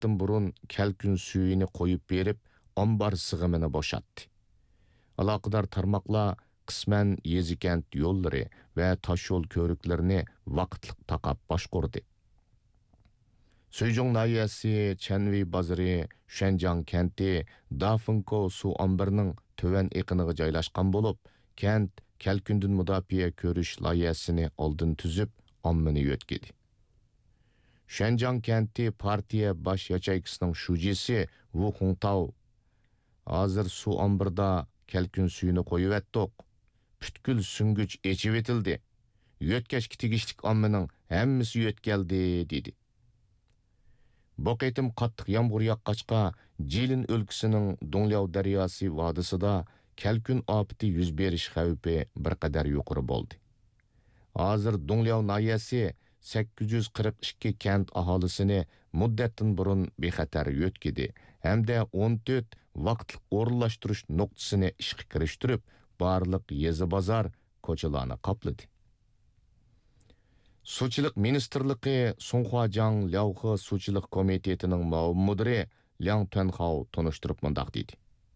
muddatdan burun kelkün suyini qo'yib berib, ombar sig'imini bo'shatdi. Aloqador tarmoqlar qisman yezikent yo'llari va toshyo'l ko'riklarini vaqtliq taqab boshqurdi. Suyjong nahiyasi, Chanvi bozori, Shenjang kenti, Dafunko suv ombirining töven eqiniga joylashgan bo'lib, kent kelkundin mudofaa ko'rish loyihasini oldin tuzib, ommani yo'tkidi. Shenjang kenti partiya bosh yachaykisining shujisi Wu Hongtao hozir suv ombirda kelkun suyini qo'yib etdik. Butkul sungich echib etildi. Yo'tkashga tegishlik ommaning hammasi yo'tkaldi dedi. Bu qitim qattiq yomg'ir yoqqachqa Jilin o'lkasining Dongliao daryosi vodisida kelkun ofati yuz berish xavfi bir qadar yuqori bo'ldi. Hozir Dongliao nahiyasi 842 kent aholisini muddatdan burun bexatar yo'tkidi hamda 14 vaqtliq o'rinlashtirish nuqtasini ishga kirishtirib, barliq yezi bozor ko'chalarni qopladi. Suchilik ministerligi Sonhuajang Liaohe Suchilik komitetining mudiri Liang Tuanhao tonishtirib mundaq dedi.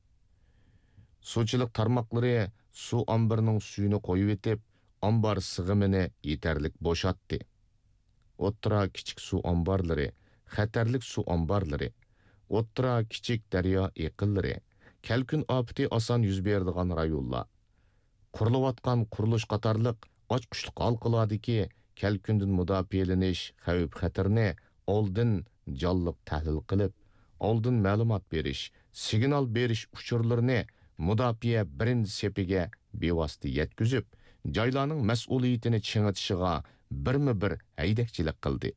Suchilik tarmoqlari suv ombirining suyini qo'yib etib, ombar sig'imini yetarlik bo'shatdi. O'ttira kichik suv omborlari, xatarlik suv omborlari, o'ttira kichik daryo eqillari, kelkun ofati oson yuz beradigan rayonlar, qurilayotgan qurilish qatorliq ochqishliq halqalardagi kelkundin mudofialanish xavf-xatarni oldin jonliq tahlil qilib, oldin ma'lumot berish, signal berish uchurlarini mudofaa birinchi sepiga bevosita yetkazib, joylarning mas'uliyatini ching'itishiga birma-bir haydakchilik qildi.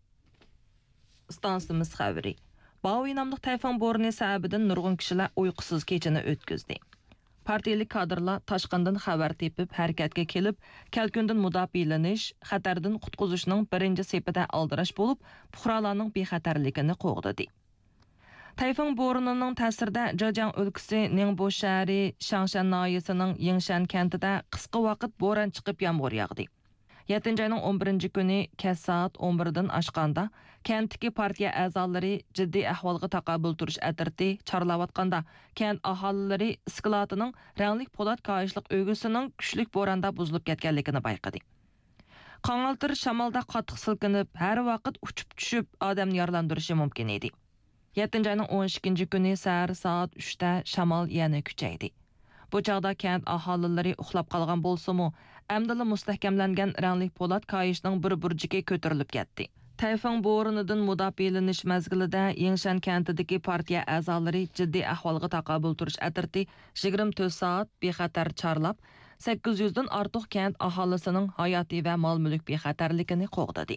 Stansimiz xabari. Baoyi nomli tayfun bo'roni sababidan nurg'un kishilar uyqusiz kechani o'tkazdi. Partiyalik kadrlar toshqindan xabar tepib harakatga kelib, kelkundan mudofialanish, xatardan qutqizishning birinchi sepida aldirash bo'lib, fuqarolarning bexatarligini qo'g'didi. Tayfun bo'ronining ta'sirida Zhejiang o'lkasi Ningbo shahri Shangshan noyisining Yingshan kentida qisqa vaqt bo'ron chiqib yomg'ir yog'di. 7 ayning 11 kuni kech soat 11dan oshganda kentdagi partiya a'zolari jiddiy ahvolga taqobil turish atirti chorlayotganda kent aholilari isklatining ranglik po'lat koyishliq o'g'isining kuchlik bo'ronda buzilib ketganligini bayqadi. Qangaltir shamolda qattiq silkinib, har vaqt uchib tushib odamni yorlandirishi mumkin edi. 7 ayning 12 kuni soat 3da shamol yana kuchaydi. Bu chaqda kent aholilari uxlab qolgan bo'lsa-mu, amdila mustahkamlangan ranglik po'lat koyishning bir burjiga ko'tarilib ketdi. Tayfun bo'ronidan mudofialanish mazgilida Yingshan kentidagi partiya a'zolari jiddiy ahvolga taqobil turish atirti 24 soat bexatar chorlab, 800 dan ortiq kent aholisining hayotiy va mol-mulk bexatarligini qo'g'dadi.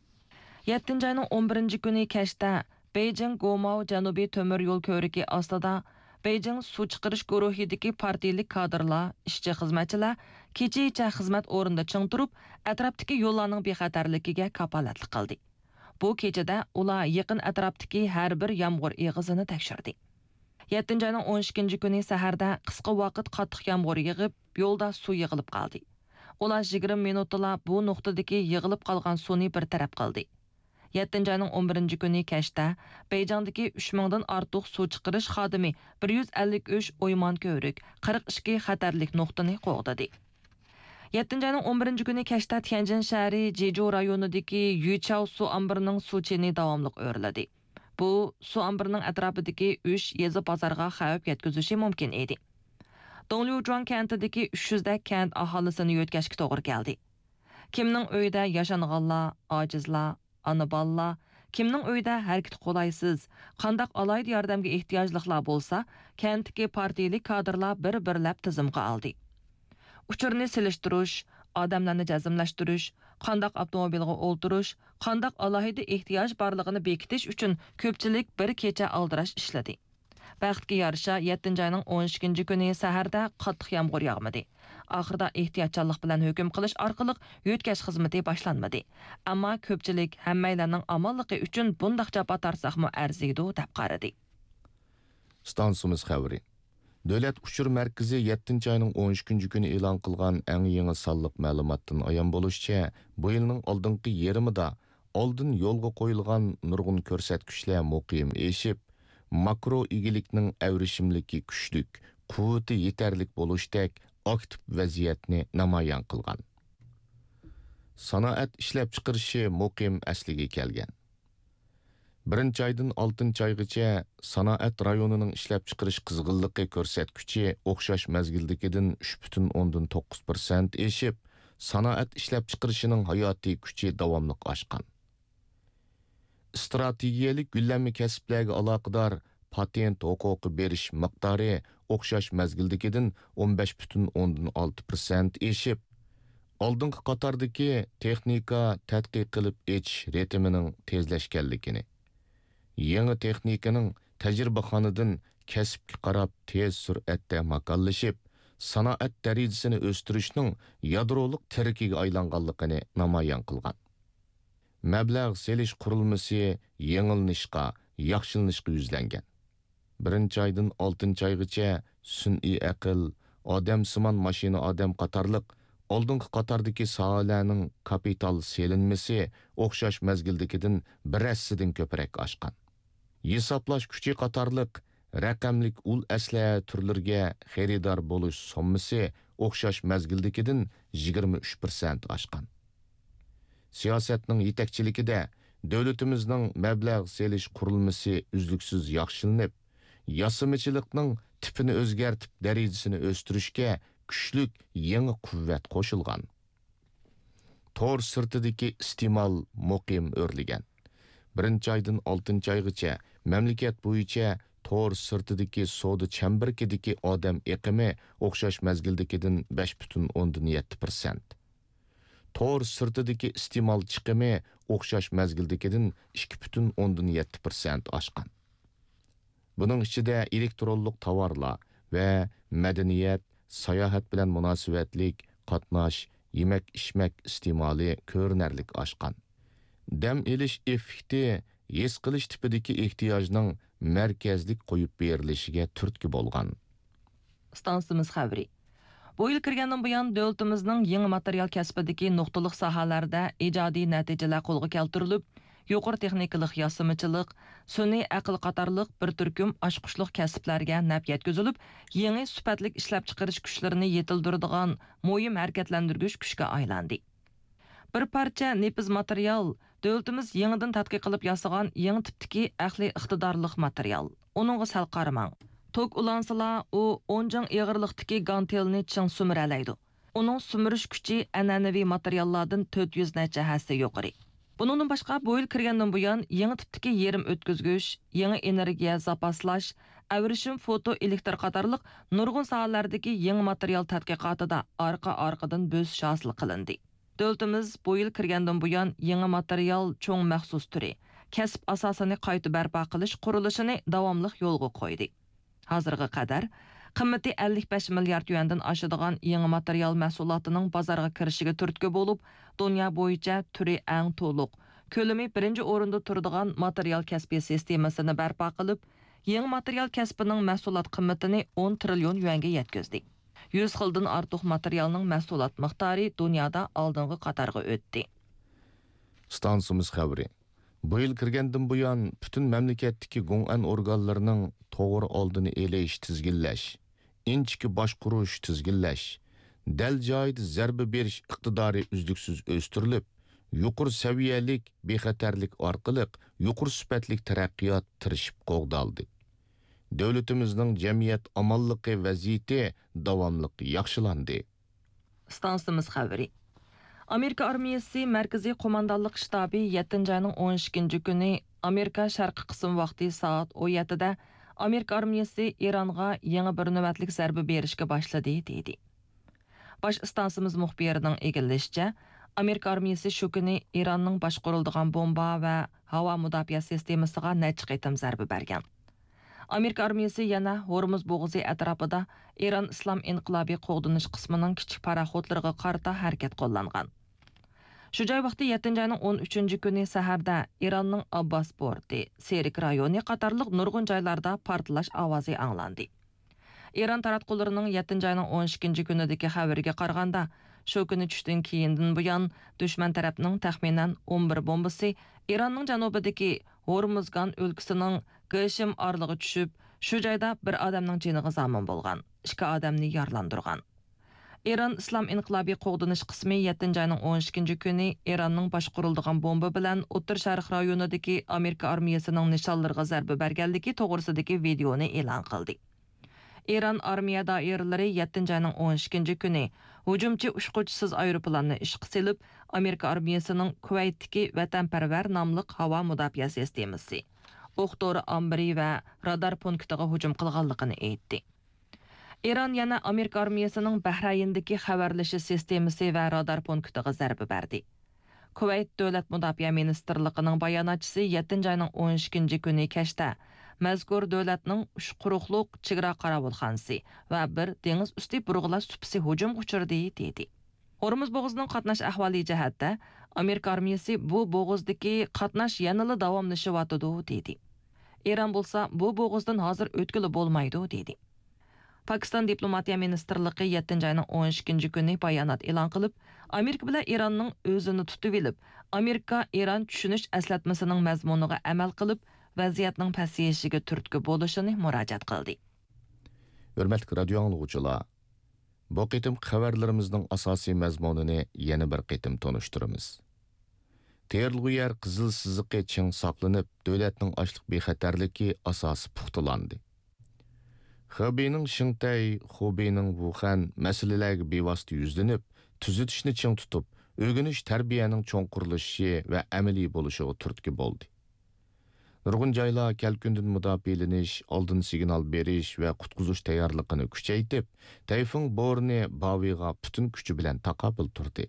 7 ayning 11 kuni kechda Beijing Gomao janubiy temir yo'l ko'rigi ostida Beijing suv chiqarish guruhidagi partiyalik kadrlar, ishchi xizmatchilar kecha xizmat o'rnida ching turib, atrofdagi yo'llarning bexatarligiga kafolatlik qildi. Bu kechada ular yaqin atrofdagi har bir yomg'ir eg'izini tekshirdi. 7 ayning 12 kuni saharda qisqa vaqt qattiq yomg'ir yig'ib, yo'lda suv yig'ilib qoldi. Ular 20 minutda bu nuqtadagi yig'ilib qolgan suvni bir taraf qildi. 7 ayning 11 kuni kechda Beijingdagi 3000 dan ortiq suv chiqarish xodimi 153 o'yman ko'rik, 42 xatarlik nuqtani qo'g'dadi. 7 ayning 11 kuni kechda Tianjin shahri Jeju rayonidagi Yuchao suv ombirining suv chini davomli o'riladi. Bu suv ombirining atrofidagi 3 yezi bozorga xavf yetkazishi mumkin edi. Dongliujuan kentidagi 300 da kent aholisini yo'tkashga to'g'ri keldi. Kimning uyida yashanganlar, ojizlar, ana balla, kimning uyida harakat qolaysiz, qandaq alayda yordamga ehtiyojlilar bo'lsa, kentdagi partiyalik kadrlar bir-birlab tizimga oldi. Uchurni silishtirish, odamlarni jazmlashtirish, qandaq avtomobilga o'ldirish, qandaq alayda ehtiyoj borligini bekitish uchun ko'pchilik bir kecha aldirash ishladi. Baxtga yarasha 7 ayning 12 kuni saharda qattiq yomg'ir yog'madi. Oxirida ehtiyotchanlik bilan hukm qilish orqali yo'tkash xizmati boshlanmadi. Ammo ko'pchilik hammalarning omonligi uchun bundaq javob tarsaqmi arziydi deb qaradi. Stansimiz xabari. Davlat uchur markazi 7 ayning 12 kuni e'lon qilgan eng yangi sonliq ma'lumotdan ayon bo'lishicha, bu yilning oldingi yarmida oldin yo'lga qo'yilgan nurg'un ko'rsatkichlar muqim eshib, makro igilikning avrishimligi kuchlik, quvvati yetarlik bo'lishdek aktiv vaziyatni namoyon qilgan. Sanoat ishlab chiqarishi muqim asliga kelgan. 1-oydan 6-oygacha sanoat rayonining ishlab chiqarish qizg'inligi ko'rsatkichi o'xshash mazgildagidan 3,9% eshib, sanoat ishlab chiqarishining hayotiy kuchi davomli oshgan. Strategiyalik gullanma kasblarga aloqador patent huquqi berish miqdori o'xshash mazgildagidan 15,6% eshib, oldingi qatordagi texnika tadqiq qilib etish ritmining tezlashganligini, yangi texnikaning tajribaxonadan kasbga qarab tez sur'atda makallashib, sanoat darajasini o'stirishning yadroliq tirikiga aylanganligini namoyon qilgan. Mablag' selish qurilmasi yengilnishga, yaxshilanishga yuzlangan. 1-oydan 6-oygacha sun'iy aql, odamsimon mashina odam qatorliq oldingi qatordagi sohalarning kapital selinmasi o'xshash mazgildagidan 1/3dan ko'proq oshgan. Hisoblash kuchi qatorliq raqamlik ul asliha turlariga xaridor bo'lish sommasi o'xshash mazgildagidan 23% oshgan. Siyosatning yetakchiligida davlatimizning mablag' selish qurilmasi uzluksiz yaxshilanib, yasamichilikning tipini o'zgartib darajasini o'stirishga kuchlik yangi quvvat qo'shilgan. Tor sirtidagi iste'mol muqim o'rligan. 1-oydan 6-oygacha mamlakat bo'yicha tor sirtidagi savdo chambarkidagi odam eqimi o'xshash mazgildagidan 5,7%. Tor sirtidagi iste'mol chiqimi o'xshash mazgildagidan 2,7% oshgan. Buning ichida elektronlik tovarlar va madaniyat, sayohat bilan munosabatlik, qatnash, yemak-ichmak iste'moli ko'rinarlik oshgan. Dam elish effekti his qilish tipidagi ehtiyojning markazlik qo'yib berilishiga turtki bo'lgan. Stansimiz xabari. Bu yil kirgandan buyon davlatimizning yangi material kasbidagi nuqtaliq sohalarda ijodiy natijalar qo'lga keltirilib, yuqori texnikalik yasamichilik, sun'iy aql qatorliq bir turkum oshqushliq kasblarga naf yetkazilib, yangi sifatlik ishlab chiqarish kuchlarini yetildiradigan muhim harakatlantirgich kuchga aylandi. Bir parcha nepiz material davlatimiz yangidan tadqiq qilib yasagan yangi tipdagi aqliy iqtidorliq material. Uningga sal qaramang. Tok ulansala u 10 jang ig'irliqdagi gantelni ching sumiralaydi. Uning sumirish kuchi an'anaviy materiallardan 400 necha hassa yuqori. Bundan boshqa bu yil kirgandan buyon yangi tipdagi yerim o'tkazgich, yangi energiya zapaslash, avrishim foto elektr qatorliq nurg'un sohalardagi yangi material tadqiqotida orqa-orqadan bo'sish hosil qilindi. Davlatimiz bu yil kirgandan buyon yangi material cho'ng maxsus turi, kasb asosini qayta barpo qilish qurilishini davomli yo'lga qo'ydi. Hozirga qadar qimmati 55 milliard yuandan oshadigan yangi material mahsulotining bozorga kirishiga turtki bo'lib, dunyo bo'yicha turi eng to'liq, ko'lami birinchi o'rinda turadigan material kasbi sistemasini barpo qilib, yangi material kasbining mahsulot qimmatini 10 trillion yuanga yetkazdi. 100 xildan ortiq materialning mahsulot miqdori dunyoda oldingi qatorga o'tdi. Stansimiz xabari. Bu yil kirgandan buyon butun mamlakatdagi g'o'an organlarining to'g'ri oldini elish, tizginlash, inchki boshqurish, tizginlash, dal joyida zarba berish iqtidori uzluksiz o'stirilib, yuqori saviyalik bexatarlik orqali yuqori sifatlik taraqqiyot tirishib qo'g'daldi. Davlatimizning jamiyat amonligi vaziyati davomli yaxshilandi. Stansimiz xabari. Amerika armiyasi Markaziy qo'mondonlik shtabi 7-oyning 12 kuni Amerika sharqi qism vaqti soat 17 da Amerika armiyasi Eronga yangi bir navbatlik zarba berishga boshladi dedi. Bosh stansimiz muxbirining egallashicha, Amerika armiyasi shu kuni Eronning boshqariladigan bomba va havo mudofaa sistemasiga necha qitim zarba bergan. Amerika armiyasi yana Hormuz bo'g'zi atrofida Eron Islom inqilobiy qo'g'dinish qismining kichik paraxodlariga qarata harakat qo'llangan. Shu joy vaqti 7-oyning 13 kuni saharda Eronning Abbos porti, Serik rayoni qatorliq nurg'un joylarda portlash ovozi anglandi. Eron taratqullarining 7-oyning 12 kunidagi xabariga qaraganda, shu kuni tushdan keyindan buyon dushman tarafning taxminan 11 bombasi İranның janubidagi Hormuzgan өлкәсенең G'ishim аралыгы tushib, shu joyda bir odamning joniga zomin bo'lgan, 2 odamni yaralandırgan. İran İslam İnqilobiy qo'g'dinish qismi 7 ayning 12 kuni Iranning boshqariladigan bomba bilan O'rta Sharq rayonidagi Amerika armiyasining nishonlariga zarba berganligi to'g'risidagi videoni e'lon qildi. İran armiya doiralari 7 ayning 12 kuni hujumchi uchquvchisiz aeroplanni ishga silib, Amerika armiyasining Kuvaytdagi vatanparvar nomli havo mudofaa sistemasi, o'q-dori ombiri va radar punktiga hujum qilganligini aytdi. İran yana Amerika armiyasining Bahrayndagi xabarlashish sistemasi va radar punktiga zarba berdi. Kuvayt davlat mudofaa ministrligining bayonotchisi 7 ayning 12 kuni kechda mazkur davlatning 3 quruqliq chegara qorovulxonasi va bir dengiz usti burg'ulash supisi hujum uchirdi dedi. Hormuz bo'g'ozining qatnash ahvoli jihatda Amerika armiyasi bu bo'g'ozdagi qatnash yanada davomlashyapti dedi. İran bo'lsa bu bo'g'ozdan hozir o'tkili bo'lmaydi dedi. Pakistan Diplomatiya Ministerligi 7 ayning 12 kuni bayonot e'lon qilib, Amerika bilan Iranning o'zini tutib olib, Amerika Iran tushunish aslatmasining mazmuniga amal qilib, vaziyatning pasayishiga turtki bo'lishini murojaat qildi. Hurmatli radio anglag'uvchilar, bu qitim xabarlarimizning asosiy mazmunini yana bir qitim tonishtiramiz. Terlg'u yer qizil siziqi ching saqlanib, davlatning ochliq bexatarligi asosi puxtalandi. Xabeyning Shingtay, Xubeyning Wuhan masalalarga bevosita yuzlanib, tuzitishni ching tutib, o'rganish tarbiyaning cho'ng qurilishi va amaliy bo'lishiga turtki bo'ldi. Nurg'un joylar kalkundan mudofialanish, oldin signal berish va qutqizish tayyorligini kuchaytirib, Tayfun Borni Baviga butun kuchi bilan taqobil turdi.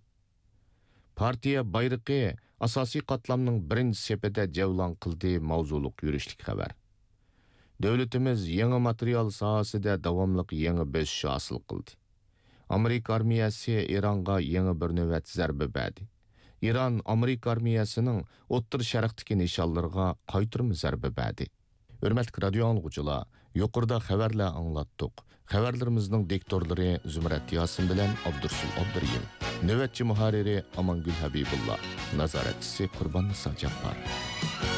Partiya bayrog'i asosiy qatlamning birinchi sepida javlon qildi mavzuliq yurishlik xabar. Devletimiz yangi material sohasida davomli yangi bosish hosil qildi. Amerika armiyasi Ironga yangi bir navbat zarba berdi. İran Amerika armiyasining O'rta Sharqdagi nishonlariga qaytirma zarba berdi. Hurmatli radio anglag'uvchilar, yuqorida xabarlar anglatdik. Xabarlarimizning diktorlari Zumrat Yosin bilan Abdursul Abduriyim, navbatchi muharriri Amangul Habibullah, nazoratchisi Qurbon Nisa Jabbor.